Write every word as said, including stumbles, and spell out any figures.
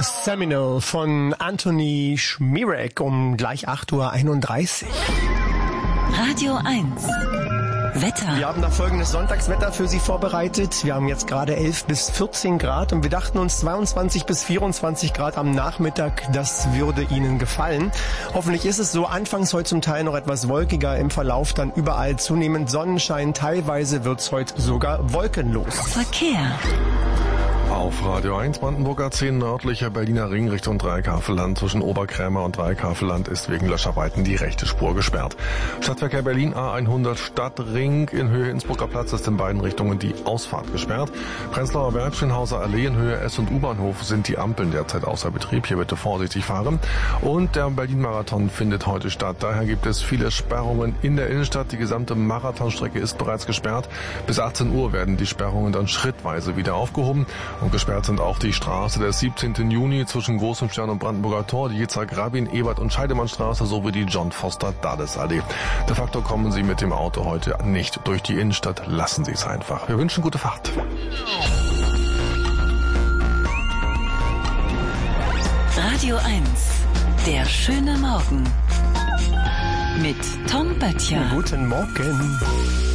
Seminole von Anthony Schmierek um gleich acht Uhr einunddreißig. Radio eins. Wetter. Wir haben da folgendes Sonntagswetter für Sie vorbereitet. Wir haben jetzt gerade elf bis vierzehn Grad und wir dachten uns zweiundzwanzig bis vierundzwanzig Grad am Nachmittag, das würde Ihnen gefallen. Hoffentlich ist es so. Anfangs heute zum Teil noch etwas wolkiger, im Verlauf dann überall zunehmend Sonnenschein. Teilweise wird's heute sogar wolkenlos. Verkehr. Auf Radio eins Brandenburger zehn nördlicher Berliner Ring Richtung Dreieckhavelland. Zwischen Oberkrämer und Dreieckhavelland ist wegen Löscharbeiten die rechte Spur gesperrt. Stadtverkehr Berlin A hundert Stadtring in Höhe Innsbrucker Platz ist in beiden Richtungen die Ausfahrt gesperrt. Prenzlauer Berg, Schönhauser Allee in Höhe S- und U-Bahnhof sind die Ampeln derzeit außer Betrieb. Hier bitte vorsichtig fahren. Und der Berlin-Marathon findet heute statt. Daher gibt es viele Sperrungen in der Innenstadt. Die gesamte Marathonstrecke ist bereits gesperrt. Bis achtzehn Uhr werden die Sperrungen dann schrittweise wieder aufgehoben. Und gesperrt sind auch die Straße des siebzehnten Juni zwischen Großem Stern und Brandenburger Tor, die Yitzhak Rabin, Ebert und Scheidemannstraße sowie die John Foster Dulles Allee. De facto kommen Sie mit dem Auto heute nicht durch die Innenstadt. Lassen Sie es einfach. Wir wünschen gute Fahrt. Radio eins. Der schöne Morgen. Mit Tom Böttcher. Guten Morgen.